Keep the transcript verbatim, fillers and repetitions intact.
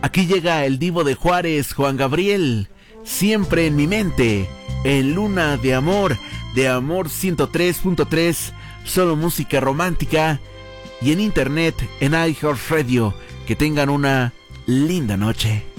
Aquí llega el divo de Juárez, Juan Gabriel, siempre en mi mente, en Luna de Amor, de Amor ciento tres punto tres, solo música romántica, y en internet, en iHeartRadio. Que tengan una linda noche.